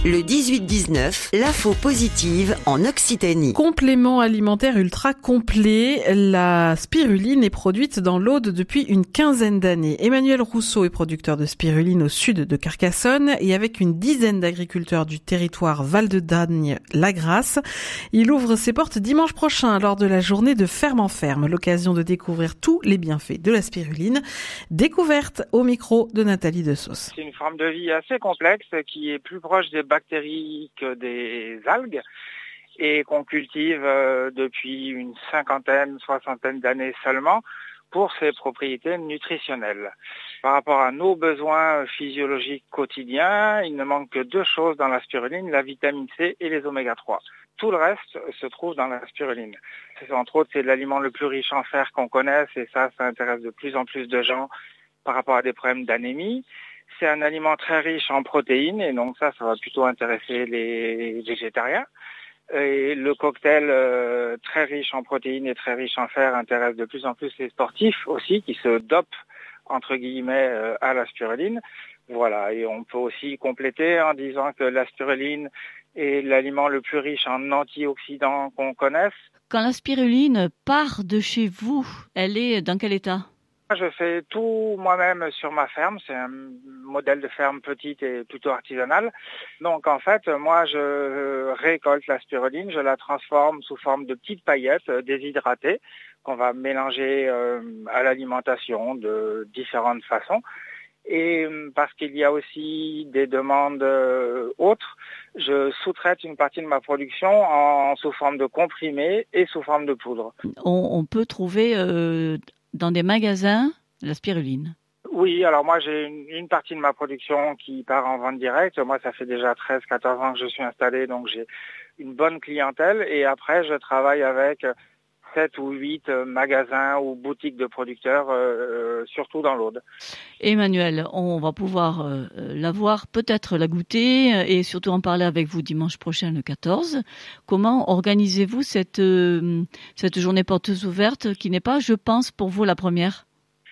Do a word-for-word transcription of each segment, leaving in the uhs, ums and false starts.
Le dix-huit dix-neuf, l'info positive en Occitanie. Complément alimentaire ultra complet, la spiruline est produite dans l'Aude depuis une quinzaine d'années. Emmanuel Rousseau est producteur de spiruline au sud de Carcassonne et avec une dizaine d'agriculteurs du territoire Val-de-Dagne-la-Grasse, il ouvre ses portes dimanche prochain lors de la journée de Ferme en Ferme. L'occasion de découvrir tous les bienfaits de la spiruline. Découverte au micro de Nathalie Desauce. C'est une forme de vie assez complexe qui est plus proche des bactéries que des algues et qu'on cultive depuis une cinquantaine, soixantaine d'années seulement pour ses propriétés nutritionnelles. Par rapport à nos besoins physiologiques quotidiens, il ne manque que deux choses dans la spiruline, la vitamine C et les oméga trois. Tout le reste se trouve dans la spiruline. C'est, entre autres, c'est l'aliment le plus riche en fer qu'on connaisse et ça, ça intéresse de plus en plus de gens par rapport à des problèmes d'anémie. C'est un aliment très riche en protéines et donc ça, ça va plutôt intéresser les végétariens. Et le cocktail euh, très riche en protéines et très riche en fer intéresse de plus en plus les sportifs aussi qui se dopent entre guillemets euh, à la spiruline. Voilà, et on peut aussi compléter en disant que la spiruline est l'aliment le plus riche en antioxydants qu'on connaisse. Quand la spiruline part de chez vous, elle est dans quel état ? Je fais tout moi-même sur ma ferme, c'est un modèle de ferme petite et plutôt artisanale. Donc en fait, moi je récolte la spiruline, je la transforme sous forme de petites paillettes déshydratées qu'on va mélanger euh, à l'alimentation de différentes façons. Et parce qu'il y a aussi des demandes euh, autres, je sous-traite une partie de ma production en, sous forme de comprimés et sous forme de poudre. On, on peut trouver... Euh... dans des magasins, la spiruline? Oui, alors moi j'ai une, une partie de ma production qui part en vente directe. Moi ça fait déjà treize à quatorze ans que je suis installé, donc j'ai une bonne clientèle. Et après je travaille avec sept ou huit magasins ou boutiques de producteurs, euh, surtout dans l'Aude. Emmanuel, on va pouvoir euh, la voir, peut-être la goûter et surtout en parler avec vous dimanche prochain le quatorze. Comment organisez-vous cette, euh, cette journée portes ouvertes qui n'est pas, je pense, pour vous la première ?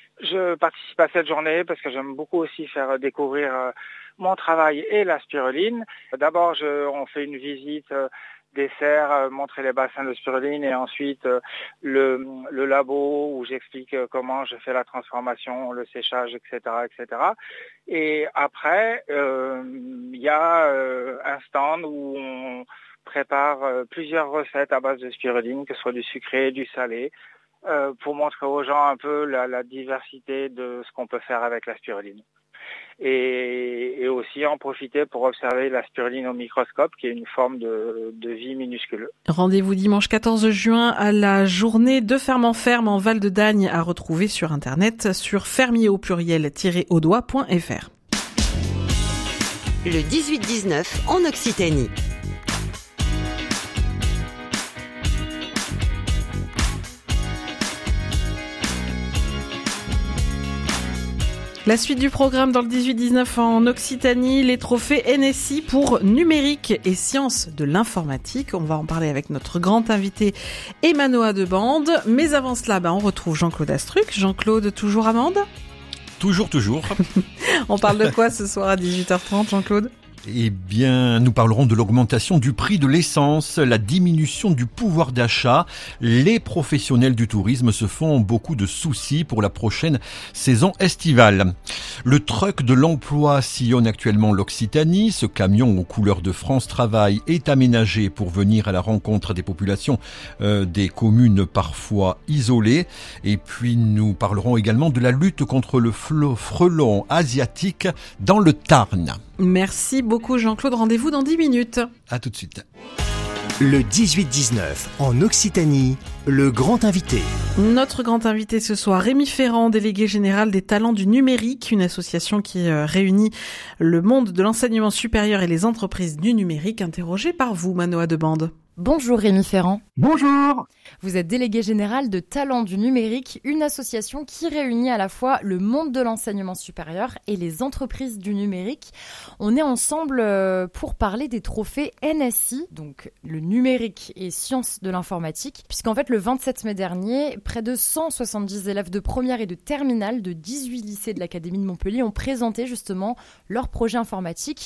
Je participe à cette journée parce que j'aime beaucoup aussi faire découvrir euh, mon travail et la spiruline. D'abord, je, on fait une visite euh, des serres, euh, montrer les bassins de spiruline et ensuite euh, le, le labo où j'explique euh, comment je fais la transformation, le séchage, et cetera, et cetera. Et après, il euh, y a euh, un stand où on prépare euh, plusieurs recettes à base de spiruline, que ce soit du sucré, du salé, euh, pour montrer aux gens un peu la, la diversité de ce qu'on peut faire avec la spiruline. Et, et aussi en profiter pour observer la spiruline au microscope, qui est une forme de, de vie minuscule. Rendez-vous dimanche quatorze juin à la journée de Ferme en Ferme en Val-de-Dagne à retrouver sur internet sur fermier au pluriel audois point f r. Le dix-huit dix-neuf en Occitanie. La suite du programme dans le dix-huit dix-neuf en Occitanie, les trophées N S I pour numérique et sciences de l'informatique. On va en parler avec notre grand invité Emmanuel de Bande. Mais avant cela, ben, on retrouve Jean-Claude Astruc. Jean-Claude, toujours amende ? Toujours, toujours. On parle de quoi ce soir à dix-huit heures trente, Jean-Claude ? Eh bien, nous parlerons de l'augmentation du prix de l'essence, la diminution du pouvoir d'achat. Les professionnels du tourisme se font beaucoup de soucis pour la prochaine saison estivale. Le truck de l'emploi sillonne actuellement l'Occitanie. Ce camion aux couleurs de France Travail est aménagé pour venir à la rencontre des populations euh, des communes parfois isolées. Et puis, nous parlerons également de la lutte contre le frelon asiatique dans le Tarn. Merci beaucoup Jean-Claude, rendez-vous dans dix minutes. À tout de suite. Le dix-huit dix-neuf en Occitanie, le grand invité. Notre grand invité ce soir, Rémi Ferrand, délégué général des talents du numérique, une association qui réunit le monde de l'enseignement supérieur et les entreprises du numérique, interrogé par vous, Manoa de Bande. Bonjour Rémi Ferrand. Bonjour. Vous êtes délégué général de Talents du numérique, une association qui réunit à la fois le monde de l'enseignement supérieur et les entreprises du numérique. On est ensemble pour parler des trophées N S I, donc le numérique et sciences de l'informatique, puisqu'en fait le vingt-sept mai dernier, près de cent soixante-dix élèves de première et de terminale de dix-huit lycées de l'Académie de Montpellier ont présenté justement leur projet informatique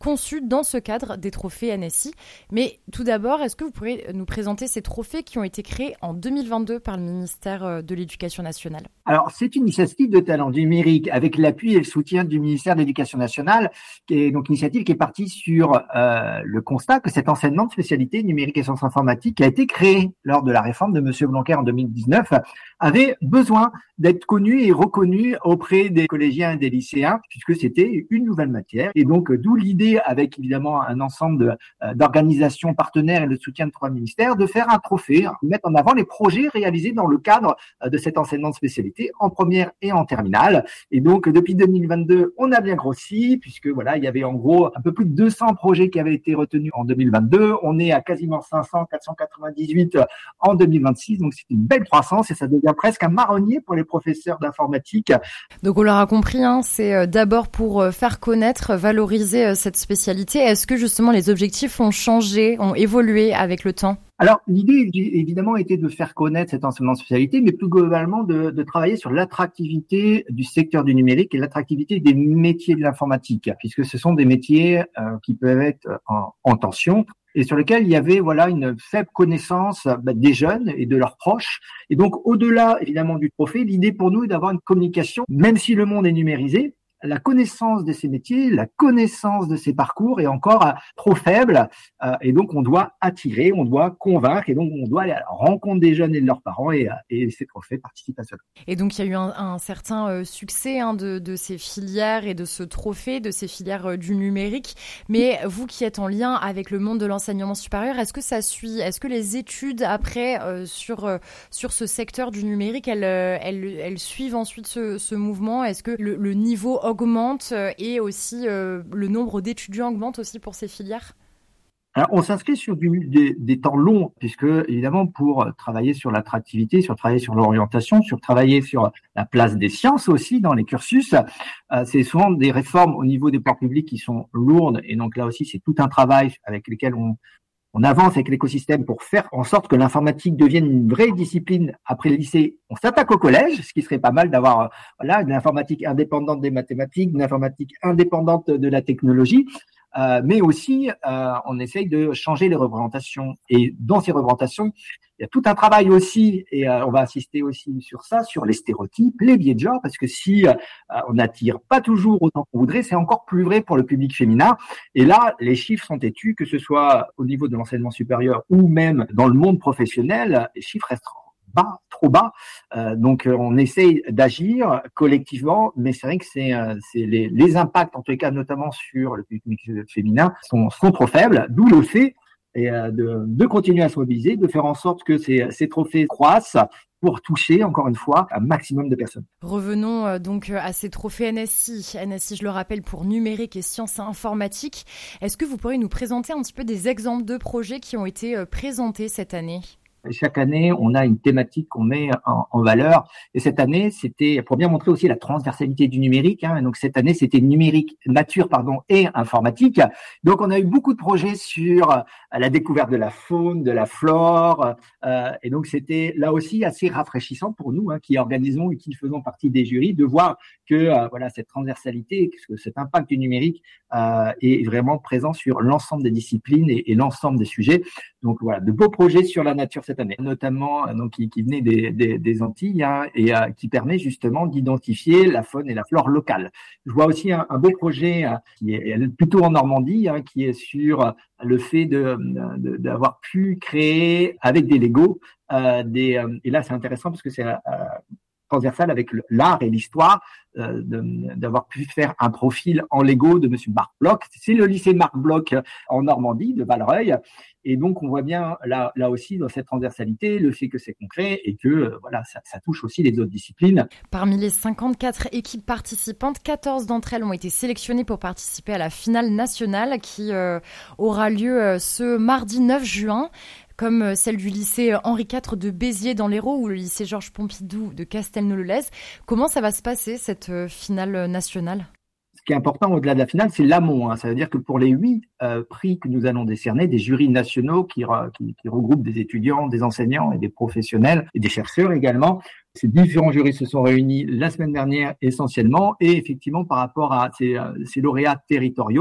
conçus dans ce cadre des trophées N S I. Mais tout d'abord, est-ce que vous pourriez nous présenter ces trophées qui ont été créés en deux mille vingt-deux par le ministère de l'Éducation nationale? Alors, c'est une initiative de talent numérique avec l'appui et le soutien du ministère de l'Éducation nationale, qui est donc une initiative qui est partie sur euh, le constat que cet enseignement de spécialité numérique et sciences informatiques qui a été créé lors de la réforme de M. Blanquer en deux mille dix-neuf avait besoin d'être connu et reconnu auprès des collégiens et des lycéens, puisque c'était une nouvelle matière. Et donc, d'où l'idée, avec évidemment un ensemble de, euh, d'organisations partenaires et le soutien de trois ministères, de faire un trophée, de mettre en avant les projets réalisés dans le cadre euh, de cet enseignement de spécialité en première et en terminale. Et donc, depuis deux mille vingt-deux, on a bien grossi, puisque voilà, il y avait en gros un peu plus de deux cents projets qui avaient été retenus en deux mille vingt-deux. On est à quasiment cinq cents, quatre cent quatre-vingt-dix-huit en deux mille vingt-six. Donc, c'est une belle croissance et ça devient presque un marronnier pour les professeurs d'informatique. Donc on l'aura compris, hein, c'est d'abord pour faire connaître, valoriser cette spécialité. Est-ce que justement les objectifs ont changé, ont évolué avec le temps? Alors, l'idée, évidemment, était de faire connaître cet enseignement de spécialité, mais plus globalement de, de travailler sur l'attractivité du secteur du numérique et l'attractivité des métiers de l'informatique, puisque ce sont des métiers euh, qui peuvent être en, en tension et sur lesquels il y avait voilà une faible connaissance bah, des jeunes et de leurs proches. Et donc, au-delà, évidemment, du trophée, l'idée pour nous est d'avoir une communication, même si le monde est numérisé, la connaissance de ces métiers, la connaissance de ces parcours est encore euh, trop faible euh, et donc on doit attirer, on doit convaincre et donc on doit aller à la rencontre des jeunes et de leurs parents et, et ces trophées participent à cela. Et donc il y a eu un, un certain euh, succès hein, de, de ces filières et de ce trophée, de ces filières euh, du numérique. Mais vous qui êtes en lien avec le monde de l'enseignement supérieur, est-ce que ça suit, est-ce que les études après euh, sur euh, sur ce secteur du numérique, elles euh, elles, elles suivent ensuite ce, ce mouvement? Est-ce que le, le niveau augmente et aussi euh, le nombre d'étudiants augmente aussi pour ces filières? Alors, on s'inscrit sur du, des, des temps longs, puisque évidemment pour travailler sur l'attractivité, sur travailler sur l'orientation, sur travailler sur la place des sciences aussi dans les cursus, euh, c'est souvent des réformes au niveau des pouvoirs publics qui sont lourdes et donc là aussi c'est tout un travail avec lequel on On avance avec l'écosystème pour faire en sorte que l'informatique devienne une vraie discipline après le lycée. On s'attaque au collège, ce qui serait pas mal d'avoir euh, voilà une informatique indépendante des mathématiques, une informatique indépendante de la technologie, euh, mais aussi euh, on essaye de changer les représentations. Et dans ces représentations, il y a tout un travail aussi, et euh, on va insister aussi sur ça, sur les stéréotypes, les biais de genre, parce que si euh, on n'attire pas toujours autant qu'on voudrait, c'est encore plus vrai pour le public féminin. Et là, les chiffres sont têtus, que ce soit au niveau de l'enseignement supérieur ou même dans le monde professionnel, les chiffres restent bas, trop bas. Euh, donc, on essaye d'agir collectivement, mais c'est vrai que c'est, euh, c'est les, les impacts, en tout cas, notamment sur le public féminin, sont, sont trop faibles, d'où le fait et de, de continuer à se mobiliser, de faire en sorte que ces, ces trophées croissent pour toucher, encore une fois, un maximum de personnes. Revenons euh, donc à ces trophées N S I. N S I, je le rappelle, pour numérique et sciences informatiques. Est-ce que vous pourriez nous présenter un petit peu des exemples de projets qui ont été euh, présentés cette année ? Chaque année, on a une thématique qu'on met en, en valeur. Et cette année, c'était pour bien montrer aussi la transversalité du numérique. Hein. Donc cette année, c'était numérique, nature, pardon, et informatique. Donc on a eu beaucoup de projets sur la découverte de la faune, de la flore. Euh, et donc c'était là aussi assez rafraîchissant pour nous, hein, qui organisons et qui faisons partie des jurys, de voir que euh, voilà cette transversalité, que cet impact du numérique euh, est vraiment présent sur l'ensemble des disciplines et, et l'ensemble des sujets. Donc voilà, de beaux projets sur la nature cette année, notamment donc qui, qui venait des, des, des Antilles hein, et euh, qui permet justement d'identifier la faune et la flore locale. Je vois aussi un, un beau projet hein, qui est plutôt en Normandie, hein, qui est sur le fait de, de d'avoir pu créer avec des Legos euh, des euh, et là c'est intéressant parce que c'est euh, transversal avec l'art et l'histoire, euh, de, d'avoir pu faire un profil en Lego de Monsieur Marc Bloch. C'est le lycée Marc Bloch en Normandie, de Valreuil. Et donc, on voit bien là, là aussi dans cette transversalité le fait que c'est concret et que euh, voilà, ça, ça touche aussi les autres disciplines. Parmi les cinquante-quatre équipes participantes, quatorze d'entre elles ont été sélectionnées pour participer à la finale nationale qui euh, aura lieu euh, ce mardi neuf juin. Comme celle du lycée Henri quatre de Béziers dans l'Hérault ou le lycée Georges Pompidou de Castelnau-le-Lez. Comment ça va se passer, cette finale nationale ? Ce qui est important au-delà de la finale, c'est l'amont. Hein. Ça veut dire que pour les huit euh, prix que nous allons décerner, des jurys nationaux qui, qui, qui regroupent des étudiants, des enseignants et des professionnels et des chercheurs également, ces différents jurys se sont réunis la semaine dernière essentiellement et effectivement par rapport à ces, ces lauréats territoriaux,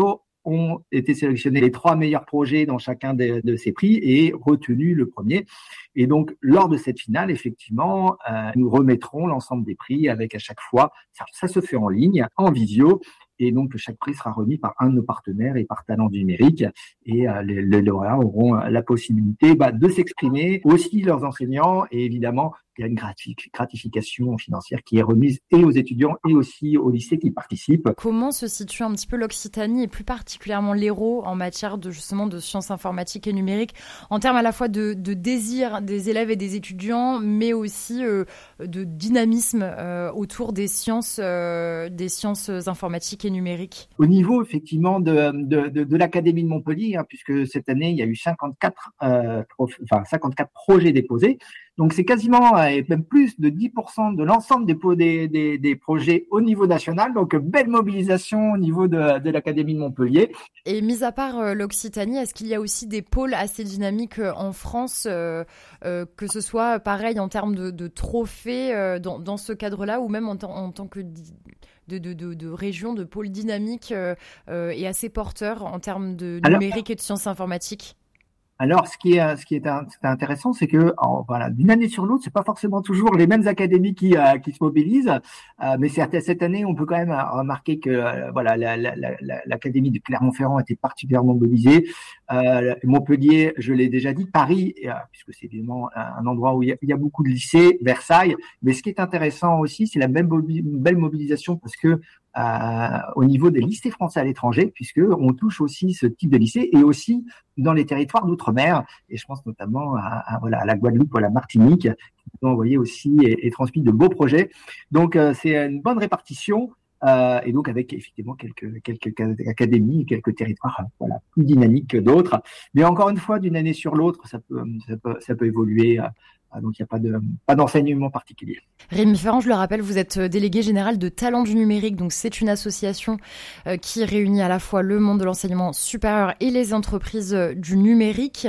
ont été sélectionnés les trois meilleurs projets dans chacun de, de ces prix et retenu le premier. Et donc, lors de cette finale, effectivement, euh, nous remettrons l'ensemble des prix avec à chaque fois, ça, ça se fait en ligne, en visio. Et donc, chaque prix sera remis par un de nos partenaires et par Talent du numérique. Et euh, les, les lauréats auront la possibilité bah, de s'exprimer, aussi leurs enseignants. Et évidemment, il y a une gratification financière qui est remise et aux étudiants et aussi aux lycées qui participent. Comment se situe un petit peu l'Occitanie et plus particulièrement l'Hérault en matière de justement de sciences informatiques et numériques, en termes à la fois de, de désir des élèves et des étudiants, mais aussi euh, de dynamisme euh, autour des sciences, euh, des sciences informatiques et numériques? Au niveau effectivement de, de, de, de l'Académie de Montpellier, hein, puisque cette année il y a eu cinquante-quatre, euh, prof, enfin, cinquante-quatre projets déposés. Donc c'est quasiment, et même plus de dix pour cent de l'ensemble des, des, des, des projets au niveau national. Donc belle mobilisation au niveau de, de l'Académie de Montpellier. Et mis à part euh, l'Occitanie, est-ce qu'il y a aussi des pôles assez dynamiques euh, en France, euh, euh, que ce soit pareil en termes de, de trophées euh, dans, dans ce cadre-là, ou même en, t- en tant que di- de, de, de, de région, de pôle dynamique euh, euh, et assez porteur en termes de Alors, numérique et de sciences informatiques? Alors, ce qui est, ce qui est intéressant, c'est que, en, voilà, d'une année sur l'autre, c'est pas forcément toujours les mêmes académies qui, euh, qui se mobilisent, euh, mais certes, cette année, on peut quand même remarquer que, euh, voilà, la, la, la, l'académie de Clermont-Ferrand était particulièrement mobilisée. Euh, Montpellier, je l'ai déjà dit, Paris, euh, puisque c'est évidemment un endroit où il y, a, il y a beaucoup de lycées, Versailles. Mais ce qui est intéressant aussi, c'est la même mobi- une belle mobilisation, parce que Euh, au niveau des lycées français à l'étranger, puisque on touche aussi ce type de lycée et aussi dans les territoires d'outre-mer. Et je pense notamment à, à, voilà, à la Guadeloupe ou à la Martinique, qui nous ont envoyé aussi et, et transmis de beaux projets. Donc, euh, c'est une bonne répartition. Euh, et donc avec effectivement quelques quelques académies, quelques territoires voilà plus dynamiques que d'autres. Mais encore une fois, d'une année sur l'autre, ça peut ça peut ça peut évoluer. Euh, donc il n'y a pas de pas d'enseignement particulier. Rémi Ferrand, je le rappelle, vous êtes délégué général de Talent du numérique. Donc c'est une association euh, qui réunit à la fois le monde de l'enseignement supérieur et les entreprises du numérique.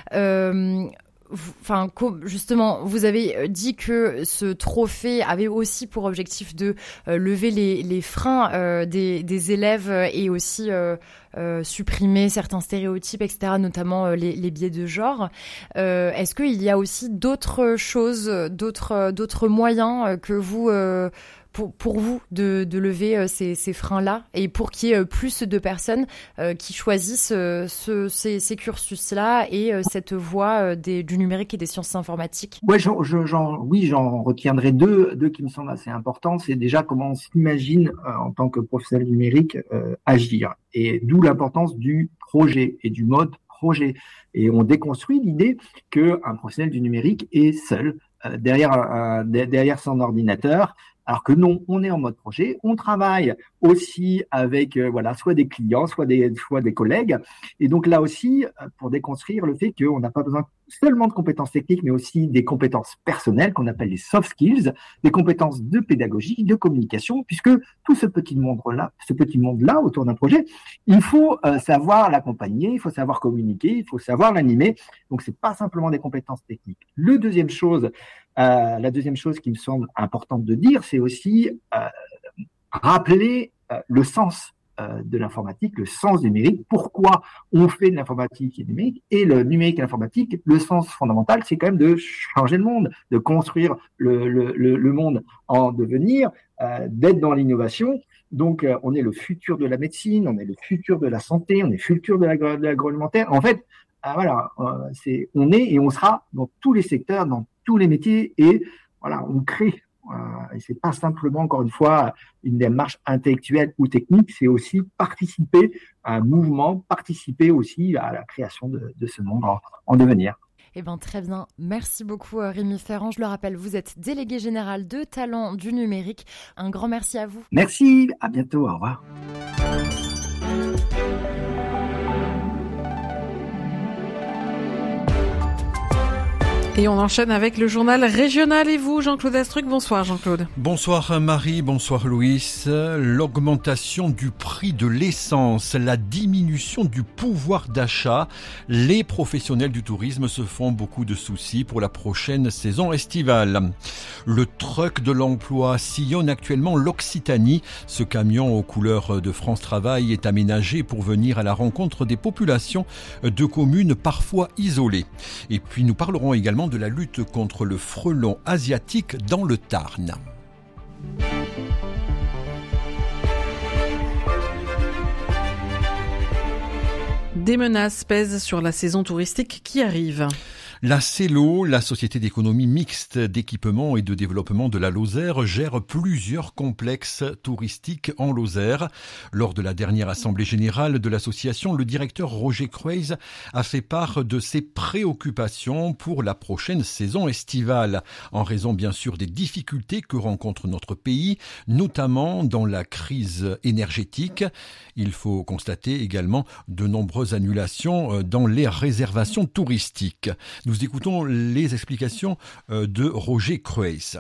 Euh, Enfin, justement, vous avez dit que ce trophée avait aussi pour objectif de euh, lever les, les freins euh, des, des élèves et aussi euh, euh, supprimer certains stéréotypes, et cetera, notamment euh, les, les biais de genre. Euh, est-ce qu'il y a aussi d'autres choses, d'autres, d'autres moyens que vous... Euh, Pour, pour vous de, de lever euh, ces, ces freins-là et pour qu'il y ait euh, plus de personnes euh, qui choisissent euh, ce, ces, ces cursus-là et euh, cette voie euh, des, du numérique et des sciences informatiques? Ouais, j'en, j'en, oui, j'en retiendrai deux, deux qui me semblent assez importants. C'est déjà comment on s'imagine euh, en tant que professionnel numérique euh, agir, et d'où l'importance du projet et du mode projet. Et on déconstruit l'idée qu'un professionnel du numérique est seul euh, derrière, un, derrière son ordinateur. Alors que non, on est en mode projet, on travaille aussi avec euh, voilà soit des clients, soit des soit des collègues, et donc là aussi pour déconstruire le fait qu'on n'a pas besoin seulement de compétences techniques, mais aussi des compétences personnelles qu'on appelle les soft skills, des compétences de pédagogie, de communication, puisque tout ce petit monde-là, ce petit monde-là autour d'un projet, il faut euh, savoir l'accompagner, il faut savoir communiquer, il faut savoir l'animer. Donc c'est pas simplement des compétences techniques. Le deuxième chose, euh, la deuxième chose qui me semble importante de dire, c'est aussi euh, rappeler euh, le sens euh, de l'informatique, le sens du numérique, pourquoi on fait de l'informatique et du numérique, et le numérique et l'informatique, le sens fondamental, c'est quand même de changer le monde, de construire le, le, le, le monde en devenir, euh, d'être dans l'innovation. Donc, euh, on est le futur de la médecine, on est le futur de la santé, on est le futur de, l'agro- de l'agroalimentaire. En fait, euh, voilà, euh, c'est, on est et on sera dans tous les secteurs, dans tous les métiers, et voilà, on crée. Euh, et c'est pas simplement, encore une fois, une démarche intellectuelle ou technique, c'est aussi participer à un mouvement, participer aussi à la création de, de ce monde en, en devenir. Eh bien, très bien. Merci beaucoup, Rémi Ferrand. Je le rappelle, vous êtes délégué général de Talent du numérique. Un grand merci à vous. Merci, à bientôt, au revoir. Et on enchaîne avec le journal régional. Et vous, Jean-Claude Astruc, bonsoir Jean-Claude. Bonsoir Marie, bonsoir Louis. L'augmentation du prix de l'essence, la diminution du pouvoir d'achat, les professionnels du tourisme se font beaucoup de soucis pour la prochaine saison estivale. Le truck de l'emploi sillonne actuellement l'Occitanie. Ce camion aux couleurs de France Travail est aménagé pour venir à la rencontre des populations de communes parfois isolées. Et puis nous parlerons également de la lutte contre le frelon asiatique dans le Tarn. Des menaces pèsent sur la saison touristique qui arrive. La CELO, la Société d'économie mixte d'équipement et de développement de la Lozère, gère plusieurs complexes touristiques en Lozère. Lors de la dernière assemblée générale de l'association, le directeur Roger Crueys a fait part de ses préoccupations pour la prochaine saison estivale, en raison bien sûr des difficultés que rencontre notre pays, notamment dans la crise énergétique. Il faut constater également de nombreuses annulations dans les réservations touristiques. Nous écoutons les explications de Roger Crueys.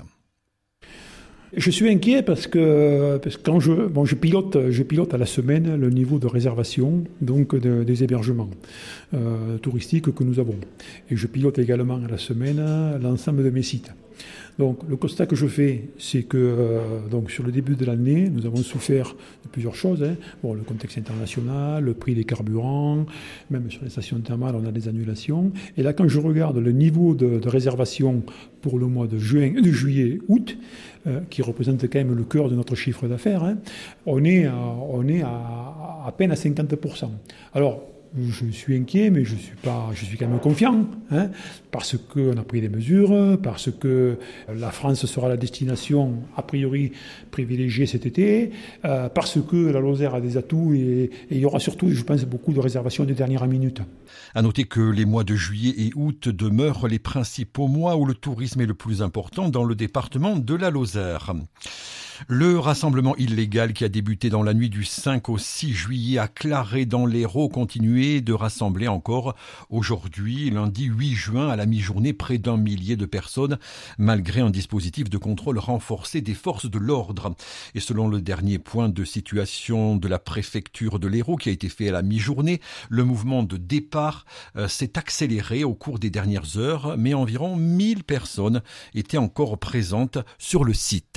Je suis inquiet parce que, parce que quand je, bon, je, pilote, je pilote à la semaine le niveau de réservation donc de, des hébergements euh, touristiques que nous avons. Et je pilote également à la semaine l'ensemble de mes sites. Donc le constat que je fais, c'est que euh, donc, sur le début de l'année, nous avons souffert de plusieurs choses. Hein. Bon, le contexte international, le prix des carburants, même sur les stations thermales, on a des annulations. Et là, quand je regarde le niveau de, de réservation pour le mois de, juin, de juillet, août, euh, qui représente quand même le cœur de notre chiffre d'affaires, hein, on est, à, on est à, à peine à cinquante pour cent. Alors, je suis inquiet, mais je suis pas, je suis quand même confiant, hein, parce qu'on a pris des mesures, parce que la France sera la destination a priori privilégiée cet été, euh, parce que la Lozère a des atouts et, et il y aura surtout, je pense, beaucoup de réservations de dernière minute. À noter que les mois de juillet et août demeurent les principaux mois où le tourisme est le plus important dans le département de la Lozère. Le rassemblement illégal qui a débuté dans la nuit du cinq au six juillet à Claré dans l'Hérault continuait de rassembler encore aujourd'hui, lundi huit juin, à la mi-journée, près d'un millier de personnes, malgré un dispositif de contrôle renforcé des forces de l'ordre. Et selon le dernier point de situation de la préfecture de l'Hérault qui a été fait à la mi-journée, le mouvement de départ euh, s'est accéléré au cours des dernières heures, mais environ mille personnes étaient encore présentes sur le site.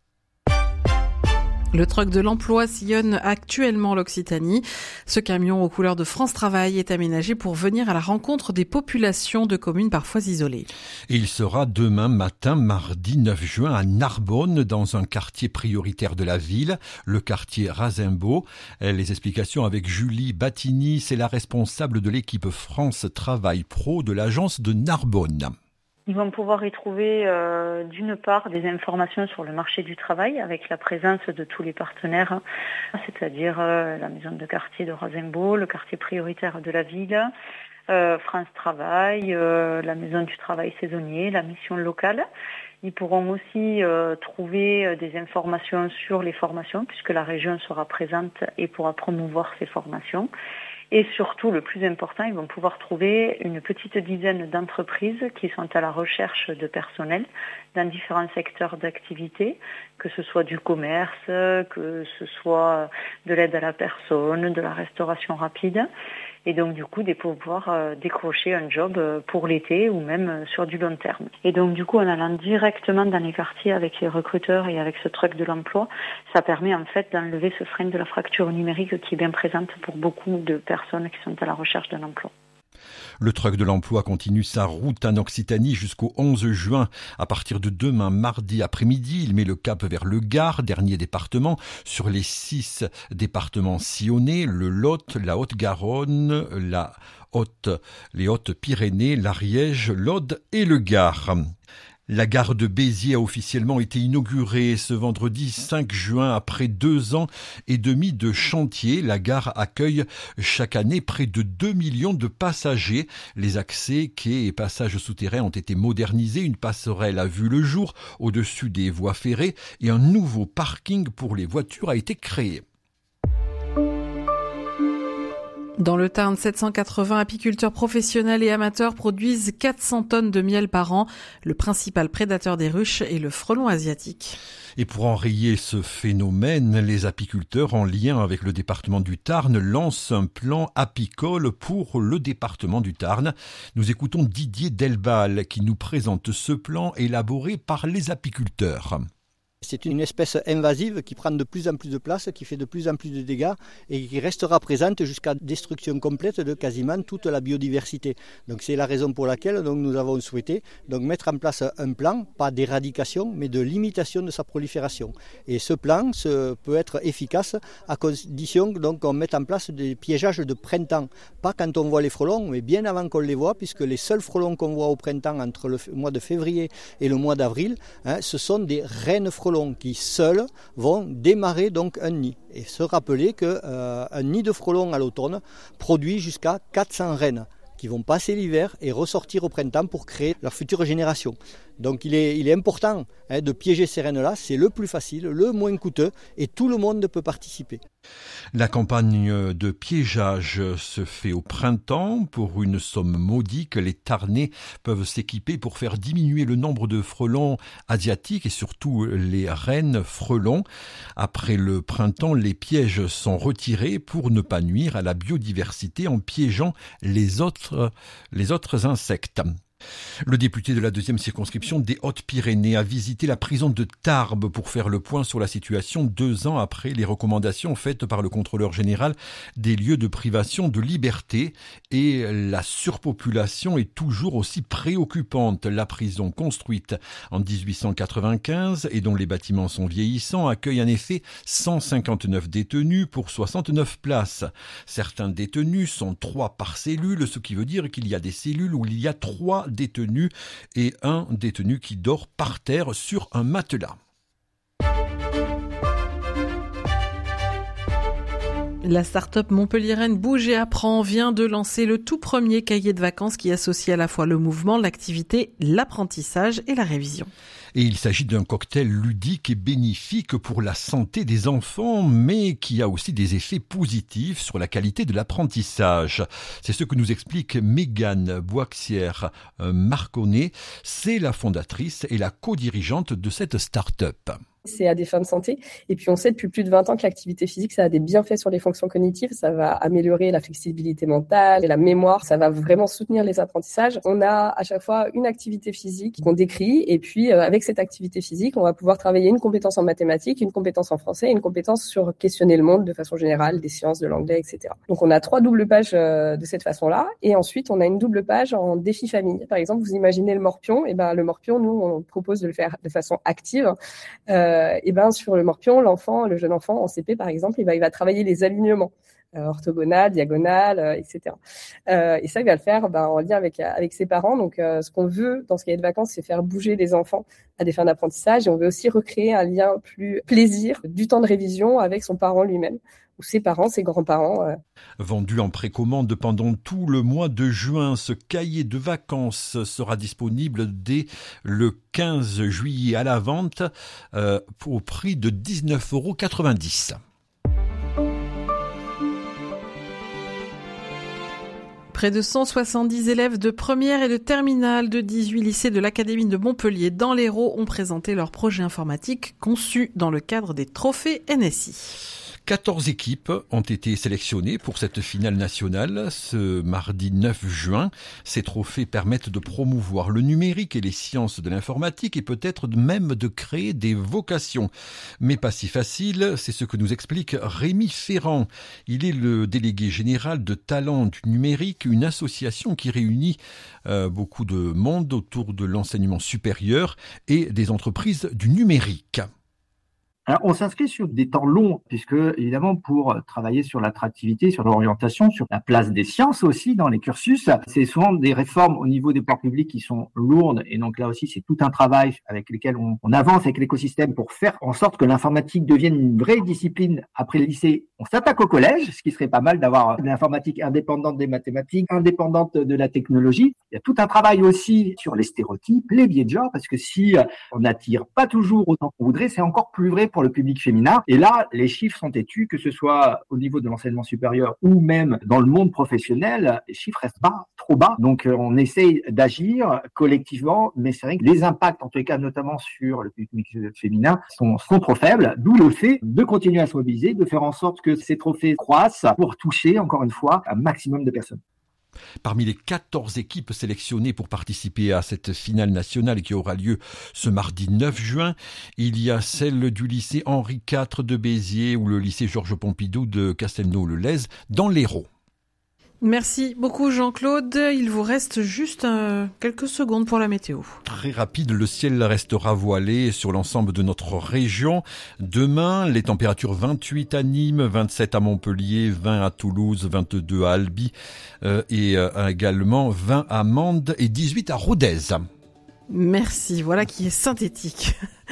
Le truck de l'emploi sillonne actuellement l'Occitanie. Ce camion aux couleurs de France Travail est aménagé pour venir à la rencontre des populations de communes parfois isolées. Et il sera demain matin, mardi neuf juin, à Narbonne, dans un quartier prioritaire de la ville, le quartier Razimbault. Les explications avec Julie Battini, c'est la responsable de l'équipe France Travail Pro de l'agence de Narbonne. Ils vont pouvoir y trouver euh, d'une part des informations sur le marché du travail avec la présence de tous les partenaires, c'est-à-dire euh, la maison de quartier de Razimbault, le quartier prioritaire de la ville, euh, France Travail, euh, la maison du travail saisonnier, la mission locale. Ils pourront aussi euh, trouver des informations sur les formations puisque la région sera présente et pourra promouvoir ces formations. Et surtout, le plus important, ils vont pouvoir trouver une petite dizaine d'entreprises qui sont à la recherche de personnel dans différents secteurs d'activité, que ce soit du commerce, que ce soit de l'aide à la personne, de la restauration rapide. Et donc du coup de pouvoir euh, décrocher un job euh, pour l'été ou même euh, sur du long terme. Et donc du coup en allant directement dans les quartiers avec les recruteurs et avec ce truc de l'emploi, ça permet en fait d'enlever ce frein de la fracture numérique qui est bien présente pour beaucoup de personnes qui sont à la recherche d'un emploi. Le truck de l'emploi continue sa route en Occitanie jusqu'au onze juin. À partir de demain, mardi après-midi, il met le cap vers le Gard, dernier département, sur les six départements sillonnés, le Lot, la Haute-Garonne, la Haute, les Hautes-Pyrénées, l'Ariège, l'Aude et le Gard. La gare de Béziers a officiellement été inaugurée ce vendredi cinq juin après deux ans et demi de chantier. La gare accueille chaque année près de deux millions de passagers. Les accès, quais et passages souterrains ont été modernisés. Une passerelle a vu le jour au-dessus des voies ferrées et un nouveau parking pour les voitures a été créé. Dans le Tarn, sept cent quatre-vingts apiculteurs professionnels et amateurs produisent quatre cents tonnes de miel par an. Le principal prédateur des ruches est le frelon asiatique. Et pour enrayer ce phénomène, les apiculteurs, en lien avec le département du Tarn, lancent un plan apicole pour le département du Tarn. Nous écoutons Didier Delbal qui nous présente ce plan élaboré par les apiculteurs. C'est une espèce invasive qui prend de plus en plus de place, qui fait de plus en plus de dégâts et qui restera présente jusqu'à destruction complète de quasiment toute la biodiversité. Donc c'est la raison pour laquelle donc, nous avons souhaité donc, mettre en place un plan, pas d'éradication, mais de limitation de sa prolifération. Et ce plan ce, peut être efficace à condition donc, qu'on mette en place des piégeages de printemps. Pas quand on voit les frelons, mais bien avant qu'on les voit, puisque les seuls frelons qu'on voit au printemps entre le mois de février et le mois d'avril, hein, ce sont des reines frelons qui seuls vont démarrer donc un nid. Et se rappeler qu'un euh, nid de frelons à l'automne produit jusqu'à quatre cents reines qui vont passer l'hiver et ressortir au printemps pour créer leur future génération. Donc il est, il est important hein, de piéger ces reines-là, c'est le plus facile, le moins coûteux et tout le monde peut participer. La campagne de piégeage se fait au printemps. Pour une somme modique, les Tarnais peuvent s'équiper pour faire diminuer le nombre de frelons asiatiques et surtout les reines frelons. Après le printemps, les pièges sont retirés pour ne pas nuire à la biodiversité en piégeant les autres, les autres insectes. Le député de la deuxième circonscription des Hautes-Pyrénées a visité la prison de Tarbes pour faire le point sur la situation deux ans après les recommandations faites par le contrôleur général des lieux de privation de liberté. Et la surpopulation est toujours aussi préoccupante. La prison construite en dix-huit cent quatre-vingt-quinze et dont les bâtiments sont vieillissants accueille en effet cent cinquante-neuf détenus pour soixante-neuf places. Certains détenus sont trois par cellule, ce qui veut dire qu'il y a des cellules où il y a trois détenu et un détenu qui dort par terre sur un matelas. La start-up montpelliéraine Bouge et Apprend vient de lancer le tout premier cahier de vacances qui associe à la fois le mouvement, l'activité, l'apprentissage et la révision. Et il s'agit d'un cocktail ludique et bénéfique pour la santé des enfants, mais qui a aussi des effets positifs sur la qualité de l'apprentissage. C'est ce que nous explique Mégane Boixière-Marconnet. C'est la fondatrice et la co-dirigeante de cette start-up. C'est à des fins de santé. Et puis, on sait depuis plus de vingt ans que l'activité physique, ça a des bienfaits sur les fonctions cognitives. Ça va améliorer la flexibilité mentale et la mémoire. Ça va vraiment soutenir les apprentissages. On a à chaque fois une activité physique qu'on décrit. Et puis, euh, avec cette activité physique, on va pouvoir travailler une compétence en mathématiques, une compétence en français et une compétence sur questionner le monde de façon générale, des sciences, de l'anglais, et cetera. Donc, on a trois doubles pages euh, de cette façon-là. Et ensuite, on a une double page en défi famille. Par exemple, vous imaginez le morpion. Et ben, le morpion, nous, on propose de le faire de façon active. Euh, et ben sur le morpion, l'enfant, le jeune enfant en C P par exemple, et ben il va travailler les alignements euh, orthogonales, diagonales, euh, et cetera. Euh, et ça, il va le faire ben, en lien avec avec ses parents. Donc, euh, ce qu'on veut dans ce cahier de vacances, c'est faire bouger les enfants à des fins d'apprentissage. Et on veut aussi recréer un lien plus plaisir du temps de révision avec son parent lui-même, ou ses parents, ses grands-parents. Euh. Vendu en précommande pendant tout le mois de juin, ce cahier de vacances sera disponible dès le quinze juillet à la vente euh, au prix de dix-neuf euros quatre-vingt-dix. Près de cent soixante-dix élèves de première et de terminale de dix-huit lycées de l'Académie de Montpellier dans l'Hérault ont présenté leur projet informatique conçu dans le cadre des trophées N S I. quatorze équipes ont été sélectionnées pour cette finale nationale ce mardi neuf juin. Ces trophées permettent de promouvoir le numérique et les sciences de l'informatique et peut-être même de créer des vocations. Mais pas si facile, c'est ce que nous explique Rémi Ferrand. Il est le délégué général de Talents du numérique, une association qui réunit euh, beaucoup de monde autour de l'enseignement supérieur et des entreprises du numérique. Alors, on s'inscrit sur des temps longs, puisque, évidemment, pour travailler sur l'attractivité, sur l'orientation, sur la place des sciences aussi dans les cursus, c'est souvent des réformes au niveau des pouvoirs publics qui sont lourdes. Et donc, là aussi, c'est tout un travail avec lequel on, on avance avec l'écosystème pour faire en sorte que l'informatique devienne une vraie discipline. Après le lycée, on s'attaque au collège, ce qui serait pas mal d'avoir une informatique indépendante des mathématiques, indépendante de la technologie. Il y a tout un travail aussi sur les stéréotypes, les biais de genre, parce que si on n'attire pas toujours autant qu'on voudrait, c'est encore plus vrai pour pour le public féminin. Et là, les chiffres sont têtus, que ce soit au niveau de l'enseignement supérieur ou même dans le monde professionnel, les chiffres restent bas, trop bas. Donc, euh, on essaye d'agir collectivement, mais c'est vrai que les impacts, en tout cas, notamment sur le public féminin, sont, sont trop faibles. D'où le fait de continuer à se mobiliser, de faire en sorte que ces trophées croissent pour toucher, encore une fois, un maximum de personnes. Parmi les quatorze équipes sélectionnées pour participer à cette finale nationale qui aura lieu ce mardi neuf juin, il y a celle du lycée Henri quatre de Béziers ou le lycée Georges Pompidou de Castelnau-le-Lez dans l'Hérault. Merci beaucoup Jean-Claude. Il vous reste juste euh, quelques secondes pour la météo. Très rapide, le ciel restera voilé sur l'ensemble de notre région. Demain, les températures vingt-huit à Nîmes, vingt-sept à Montpellier, vingt à Toulouse, vingt-deux à Albi euh, et euh, également vingt à Mende et dix-huit à Rodez. Merci, voilà qui est synthétique.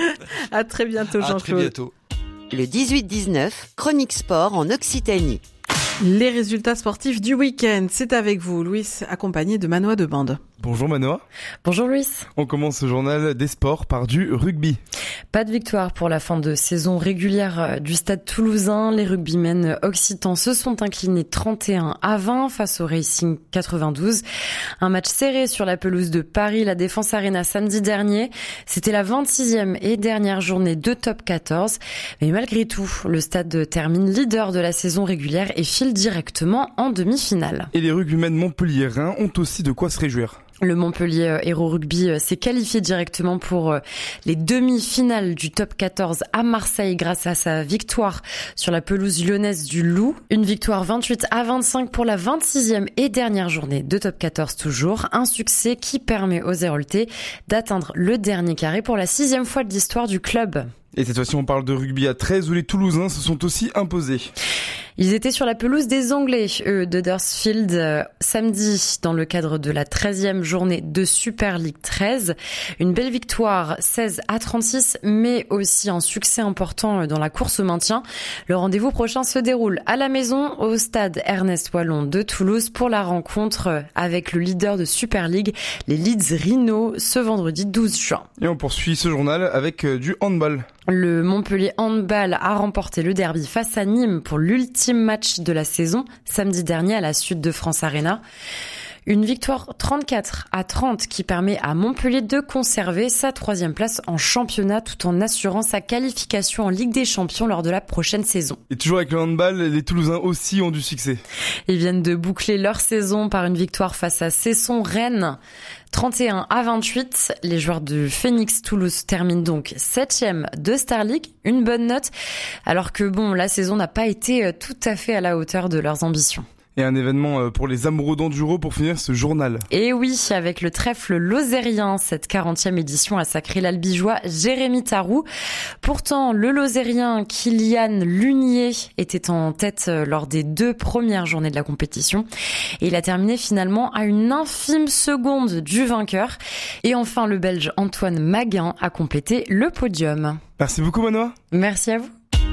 À très bientôt Jean-Claude. À très bientôt. Le dix-huit dix-neuf, Chronique Sport en Occitanie. Les résultats sportifs du week-end, c'est avec vous, Louis, accompagné de Manoa de Bande. Bonjour Manoa. Bonjour Louis. On commence ce journal des sports par du rugby. Pas de victoire pour la fin de saison régulière du Stade Toulousain. Les rugbymen occitans se sont inclinés trente et un à vingt face au Racing quatre-vingt-douze. Un match serré sur la pelouse de Paris, la Défense Arena samedi dernier. C'était la vingt-sixième et dernière journée de top quatorze. Mais malgré tout, le Stade termine leader de la saison régulière et file directement en demi-finale. Et les rugbymen montpelliérains ont aussi de quoi se réjouir. Le Montpellier Hérault Rugby s'est qualifié directement pour les demi-finales du top quatorze à Marseille grâce à sa victoire sur la pelouse lyonnaise du Loup. Une victoire vingt-huit à vingt-cinq pour la vingt-sixième et dernière journée de top quatorze toujours. Un succès qui permet aux Héroltais d'atteindre le dernier carré pour la sixième fois de l'histoire du club. Et cette fois-ci, on parle de rugby à treize où les Toulousains se sont aussi imposés. Ils étaient sur la pelouse des Anglais, eux, de Huddersfield, euh, samedi, dans le cadre de la treizième journée de Super League treize. Une belle victoire, seize à trente-six, mais aussi un succès important dans la course au maintien. Le rendez-vous prochain se déroule à la maison, au stade Ernest Wallon de Toulouse, pour la rencontre avec le leader de Super League, les Leeds Rhinos, ce vendredi douze juin. Et on poursuit ce journal avec du handball. Le Montpellier Handball a remporté le derby face à Nîmes pour l'ultime match de la saison, samedi dernier à la Sud de France Arena. Une victoire trente-quatre à trente qui permet à Montpellier de conserver sa troisième place en championnat tout en assurant sa qualification en Ligue des Champions lors de la prochaine saison. Et toujours avec le handball, les Toulousains aussi ont du succès. Ils viennent de boucler leur saison par une victoire face à Cesson-Rennes. trente et un à vingt-huit, les joueurs de Phoenix Toulouse terminent donc septième de Star League, une bonne note, alors que bon, la saison n'a pas été tout à fait à la hauteur de leurs ambitions. Et un événement pour les amoureux d'enduro pour finir ce journal. Et oui, avec le trèfle lozérien, cette quarantième édition a sacré l'Albigeois Jérémy Tarou. Pourtant, le lozérien Kylian Lunier était en tête lors des deux premières journées de la compétition. Et il a terminé finalement à une infime seconde du vainqueur. Et enfin, le Belge Antoine Maguin a complété le podium. Merci beaucoup Manoa. Merci à vous.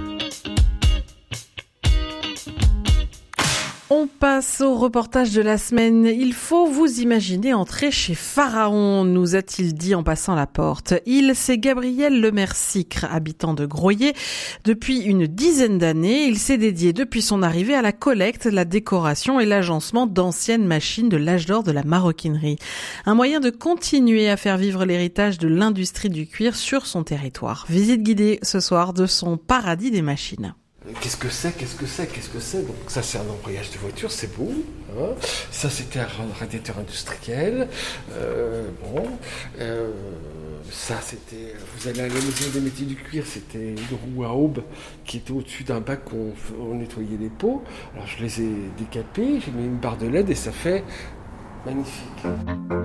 On passe au reportage de la semaine. Il faut vous imaginer entrer chez Pharaon, nous a-t-il dit en passant la porte. Il, c'est Gabriel Lemersicre, habitant de Groyer. Depuis une dizaine d'années, il s'est dédié depuis son arrivée à la collecte, la décoration et l'agencement d'anciennes machines de l'âge d'or de la maroquinerie. Un moyen de continuer à faire vivre l'héritage de l'industrie du cuir sur son territoire. Visite guidée ce soir de son paradis des machines. Qu'est-ce que c'est, qu'est-ce que c'est, qu'est-ce que c'est? Donc ça c'est un embrayage de voiture, c'est beau. Hein, ça c'était un radiateur industriel. Euh, bon, euh, ça c'était. Vous allez à la maison des métiers du cuir, c'était une roue à aube qui était au-dessus d'un bac où on, on nettoyait les pots. Alors je les ai décapés, j'ai mis une barre de L E D et ça fait magnifique.